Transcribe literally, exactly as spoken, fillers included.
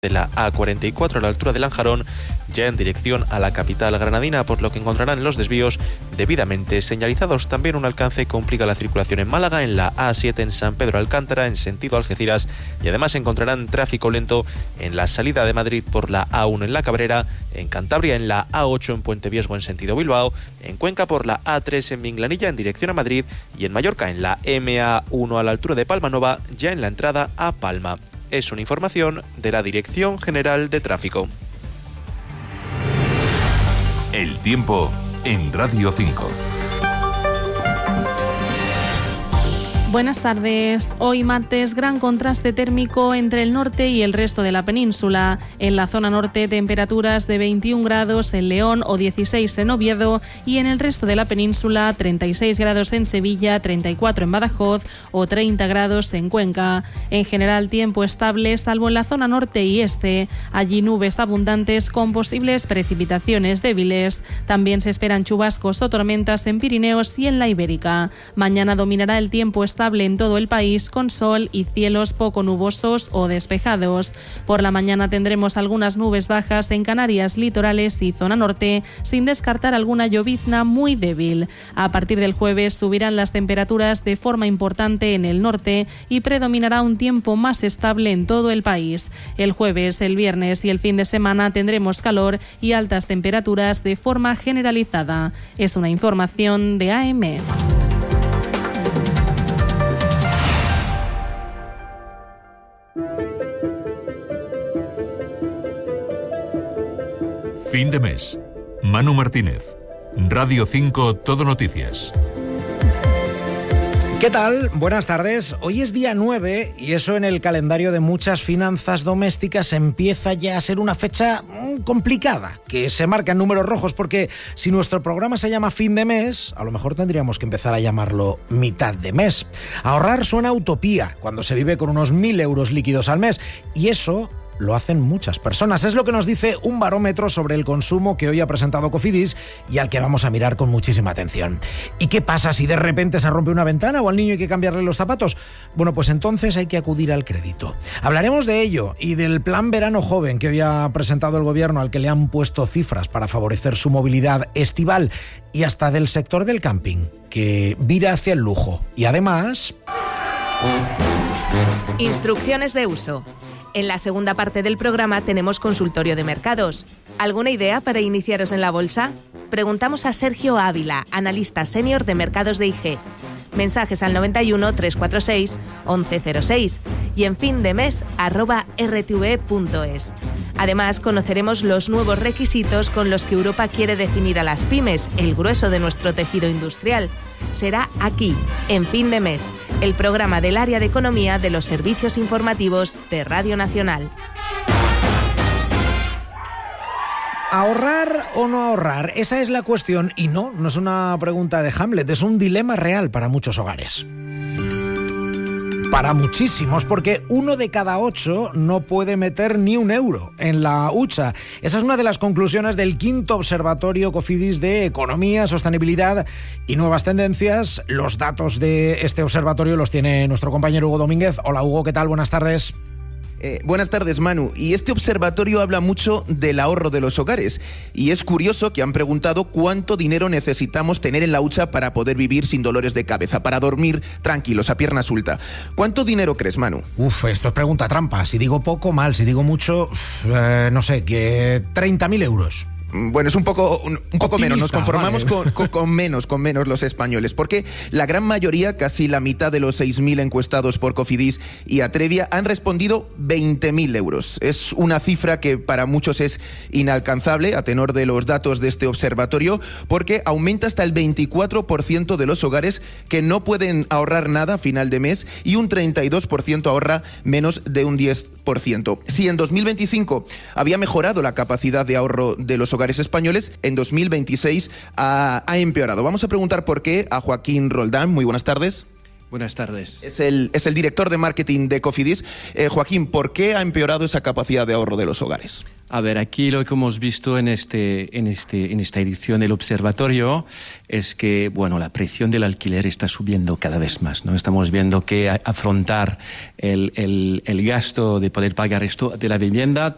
de la A cuarenta y cuatro a la altura de Lanjarón, ya en dirección a la capital granadina, por lo que encontrarán los desvíos debidamente señalizados. También un alcance complica la circulación en Málaga, en la A siete en San Pedro Alcántara, en sentido Algeciras, y además encontrarán tráfico lento en la salida de Madrid por la A uno en La Cabrera, en Cantabria en la A ocho en Puente Viesgo en sentido Bilbao, en Cuenca por la A tres en Minglanilla en dirección a Madrid y en Mallorca en la M A uno a la altura de Palmanova, ya en la entrada a Palma. Es una información de la Dirección General de Tráfico. El tiempo en Radio cinco. Buenas tardes. Hoy martes, gran contraste térmico entre el norte y el resto de la península. En la zona norte, temperaturas de veintiún grados en León o dieciséis en Oviedo, y en el resto de la península, treinta y seis grados en Sevilla, treinta y cuatro en Badajoz o treinta grados en Cuenca. En general, tiempo estable, salvo en la zona norte y este. Allí nubes abundantes con posibles precipitaciones débiles. También se esperan chubascos o tormentas en Pirineos y en la Ibérica. Mañana dominará el tiempo estable en todo el país, con sol y cielos poco nubosos o despejados. Por la mañana tendremos algunas nubes bajas en Canarias, litorales y zona norte, sin descartar alguna llovizna muy débil. A partir del jueves subirán las temperaturas de forma importante en el norte y predominará un tiempo más estable en todo el país. El jueves, el viernes y el fin de semana tendremos calor y altas temperaturas de forma generalizada. Es una información de A M. Fin de mes. Manu Martínez. Radio cinco Todo Noticias. ¿Qué tal? Buenas tardes. Hoy es día nueve y eso en el calendario de muchas finanzas domésticas empieza ya a ser una fecha complicada, que se marca en números rojos, porque si nuestro programa se llama fin de mes, a lo mejor tendríamos que empezar a llamarlo mitad de mes. Ahorrar suena a utopía cuando se vive con unos mil euros líquidos al mes, y eso lo hacen muchas personas. Es lo que nos dice un barómetro sobre el consumo que hoy ha presentado Cofidis y al que vamos a mirar con muchísima atención. ¿Y qué pasa si de repente se rompe una ventana o al niño hay que cambiarle los zapatos? Bueno, pues entonces hay que acudir al crédito. Hablaremos de ello y del plan verano joven que hoy ha presentado el gobierno, al que le han puesto cifras para favorecer su movilidad estival, y hasta del sector del camping, que vira hacia el lujo. Y además... Instrucciones de uso. En la segunda parte del programa tenemos consultorio de mercados. ¿Alguna idea para iniciaros en la bolsa? Preguntamos a Sergio Ávila, analista senior de mercados de I G. Mensajes al noventa y uno, trescientos cuarenta y seis, once cero seis y en fin de mes arroba r t v punto es. Además, conoceremos los nuevos requisitos con los que Europa quiere definir a las pymes, el grueso de nuestro tejido industrial. Será aquí, en Fin de Mes, el programa del área de economía de los servicios informativos de Radio Nacional. ¿Ahorrar o no ahorrar? Esa es la cuestión, y no, no es una pregunta de Hamlet, es un dilema real para muchos hogares. Para muchísimos, porque uno de cada ocho no puede meter ni un euro en la hucha. Esa es una de las conclusiones del quinto observatorio Cofidis de Economía, Sostenibilidad y Nuevas Tendencias. Los datos de este observatorio los tiene nuestro compañero Hugo Domínguez. Hola Hugo, ¿qué tal? Buenas tardes. Eh, buenas tardes, Manu. Y este observatorio habla mucho del ahorro de los hogares. Y es curioso que han preguntado cuánto dinero necesitamos tener en la hucha para poder vivir sin dolores de cabeza, para dormir tranquilos, a pierna suelta. ¿Cuánto dinero crees, Manu? Uf, esto es pregunta trampa. Si digo poco, mal. Si digo mucho, eh, no sé, que treinta mil euros. Bueno, es un poco, un, un poco menos, nos conformamos vale. con, con, con menos, con menos los españoles, porque la gran mayoría, casi la mitad de los seis mil encuestados por Cofidis y Atrevia, han respondido veinte mil euros. Es una cifra que para muchos es inalcanzable, a tenor de los datos de este observatorio, porque aumenta hasta el veinticuatro por ciento de los hogares que no pueden ahorrar nada a final de mes, y un treinta y dos por ciento ahorra menos de un diez por ciento. Si en dos mil veinticinco había mejorado la capacidad de ahorro de los hogares españoles, en dos mil veintiséis ha, ha empeorado. Vamos a preguntar por qué a Joaquín Roldán. Muy buenas tardes. Buenas tardes. Es el, es el director de marketing de Cofidis. Eh, Joaquín, ¿por qué ha empeorado esa capacidad de ahorro de los hogares? A ver, aquí lo que hemos visto en, este, en, este, en esta edición del observatorio es que, bueno, la presión del alquiler está subiendo cada vez más, ¿no? Estamos viendo que afrontar el, el, el gasto de poder pagar esto de la vivienda